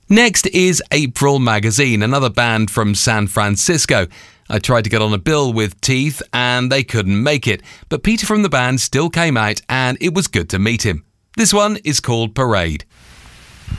Next is April Magazine, another band from San Francisco. I tried to get on a bill with Teeth and they couldn't make it, but Peter from the band still came out and it was good to meet him. This one is called Parade.